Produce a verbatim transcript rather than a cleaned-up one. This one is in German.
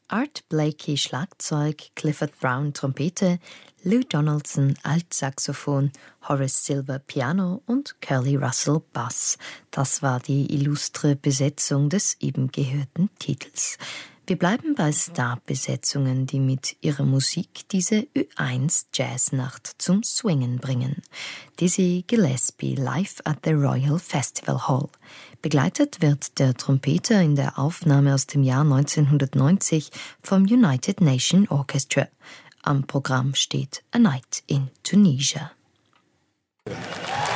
Art Blakey Schlagzeug, Clifford Brown Trompete, Lou Donaldson Altsaxophon, Horace Silver Piano und Curly Russell Bass. Das war die illustre Besetzung des eben gehörten Titels. Wir bleiben bei Starbesetzungen, die mit ihrer Musik diese Ü eins Jazznacht zum Swingen bringen. Dizzy Gillespie live at the Royal Festival Hall. Begleitet wird der Trompeter in der Aufnahme aus dem Jahr neunzehnhundertneunzig vom United Nation Orchestra. Am Programm steht A Night in Tunisia.